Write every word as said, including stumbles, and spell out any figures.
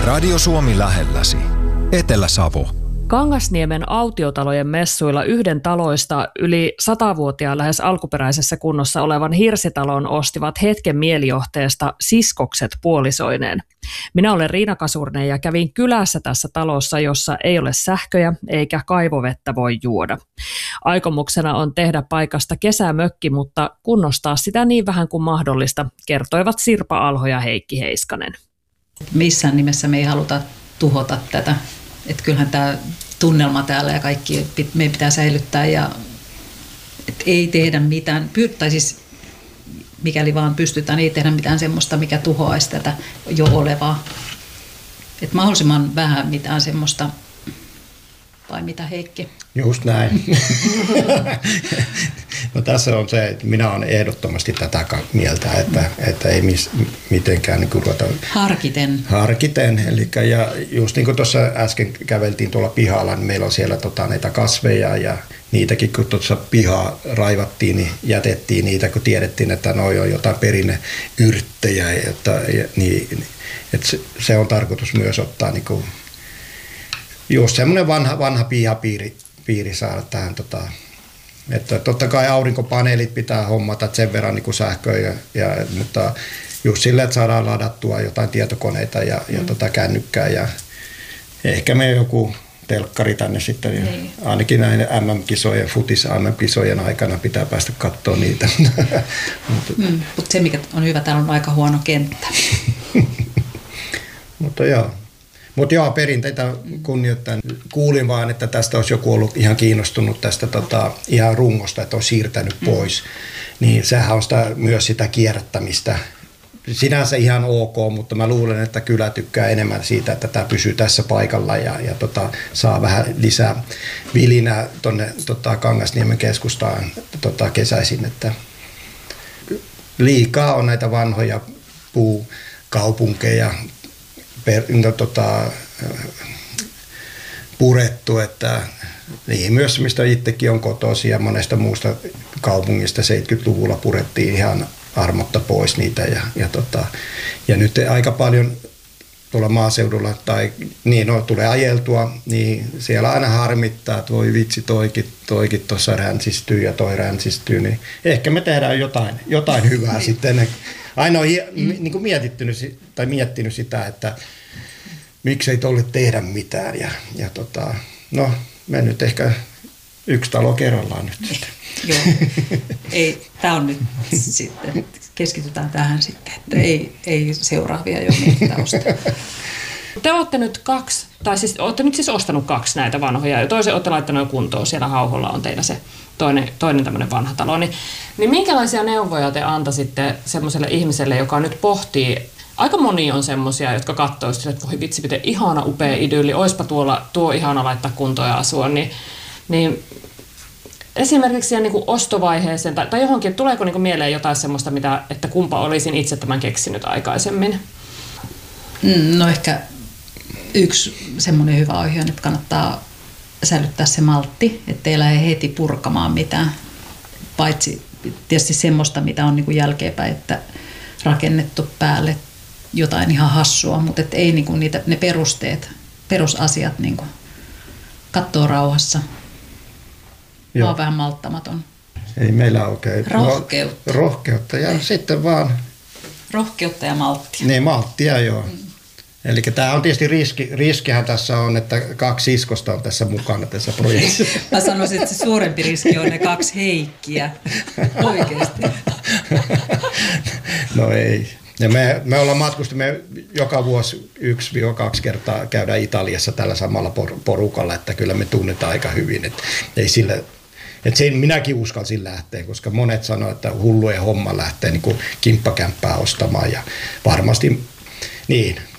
Radio Suomi lähelläsi. Etelä-Savo. Kangasniemen autiotalojen messuilla yhden taloista yli satavuotiaan lähes alkuperäisessä kunnossa olevan hirsitalon ostivat hetken mielijohteesta siskokset puolisoineen. Minä olen Riina Kasurnen ja kävin kylässä tässä talossa, jossa ei ole sähköjä eikä kaivovettä voi juoda. Aikomuksena on tehdä paikasta kesämökki, mutta kunnostaa sitä niin vähän kuin mahdollista, kertoivat Sirpa Alho ja Heikki Heiskanen. Missään nimessä me ei haluta tuhota tätä. Että kyllähän tämä tunnelma täällä ja kaikki meidän pitää säilyttää ja et ei tehdä mitään, tai siis mikäli vaan pystytään, ei tehdä mitään semmoista, mikä tuhoaisi tätä jo olevaa. Että mahdollisimman vähän mitään semmoista, vai mitä Heikki? Just näin. No tässä on se, että minä olen ehdottomasti tätä mieltä, että, että ei mis, mitenkään niin ruveta... Harkiten. Harkiten. Eli, ja just niin kuin tuossa äsken käveltiin tuolla pihalla, niin meillä on siellä tota, näitä kasveja ja niitäkin kun tuossa pihaa raivattiin, niin jätettiin niitä, kun tiedettiin, että noi on jotain perinneyrttejä. Että, ja, niin, että se, se on tarkoitus myös ottaa niin kuin, just semmoinen vanha, vanha pihapiiri piiri saada tähän. Tota, että totta kai aurinkopaneelit pitää hommata sen verran niin kuin sähköä, ja, ja, mutta just silleen, että saadaan ladattua jotain tietokoneita ja, mm. ja tota, kännykkää ja ehkä me joku telkkari tänne sitten. Niin. Ainakin näin M M-kisojen, futis M M-kisojen aikana pitää päästä katsoa niitä. mutta, mm, mutta se mikä on hyvä, täällä on aika huono kenttä. mutta joo. Mutta joo, perinteitä kunnioittain. Kuulin vaan, että tästä olisi joku ollut ihan kiinnostunut tästä tota, ihan rungosta, että olisi siirtänyt pois. Mm. Niin sehän on sitä, myös sitä kierrättämistä. Sinänsä ihan ok, mutta mä luulen, että kylä tykkää enemmän siitä, että tämä pysyy tässä paikalla ja, ja tota, saa vähän lisää vilinää tuonne tota, Kangasniemen keskustaan tota, kesäisin. Että liikaa on näitä vanhoja puukaupunkeja Per, no, tota, purettu, että niin myös mistä itsekin on kotoisin ja monesta muusta kaupungista seitsemänkymmentäluvulla purettiin ihan armotta pois niitä ja, ja, tota, ja nyt aika paljon tuolla maaseudulla tai niin no, tulee ajeltua, niin siellä aina harmittaa, että voi vitsi toikin, toikin tuossa ränsistyy ja toi ränsistyy, niin ehkä me tehdään jotain, jotain hyvää sitten. Aina on niin kuin mietittynyt, tai miettinyt sitä, että miksei tolle tehdä mitään. Ja, ja tota, no, me nyt ehkä yksi talo kerrallaan nyt sitten. Joo, ei, tämä on nyt sitten, keskitytään tähän sitten, että ei, ei seuraavia jo mitään ostaa. Te olette nyt kaksi, tai siis olette nyt siis ostanut kaksi näitä vanhoja, ja toisen olette laittanut jo kuntoon, siellä Hauholla on teillä se toinen, toinen tämmöinen vanha talo, niin, niin minkälaisia neuvoja te antaisitte semmoiselle ihmiselle, joka nyt pohtii, aika moni on semmoisia, jotka katsoo sitä, että voi vitsi, miten ihana upea idylli, oispa tuolla tuo ihana laittaa kuntoon ja asua, niin, niin esimerkiksi siihen niin kuin ostovaiheeseen tai, tai johonkin, että tuleeko niin kuin mieleen jotain semmoista, mitä, että kumpa olisin itse tämän keksinyt aikaisemmin? No ehkä yksi semmoinen hyvä ohje on, että kannattaa säilyttää se maltti, ettei lähde heti purkamaan mitään, paitsi tietysti semmoista, mitä on niin kuin jälkeenpäin, että rakennettu päälle jotain ihan hassua, mutta et ei niin kuin niitä, ne perusteet, perusasiat niin kuin katsoo rauhassa. Mä oon vähän malttamaton. Ei meillä oikein. Rohkeutta. No, rohkeutta ja ei. Sitten vaan. Rohkeutta ja malttia. Niin, malttia joo. Mm. Eli tämä on tietysti riski, riskihän tässä on, että kaksi siskosta on tässä mukana tässä projektissa. Mä sanoisin, että se suurempi riski on ne kaksi Heikkiä. Oikeasti. No ei. Ja me, me ollaan matkustettu, me joka vuosi yksi kaksi kertaa käydään Italiassa tällä samalla porukalla, että kyllä me tunnetaan aika hyvin. Että ei sille, että sen minäkin uskalsin lähteä, koska monet sanoo, että hullujen homma lähtee niin kuin kimppakämppää ostamaan ja varmasti niin.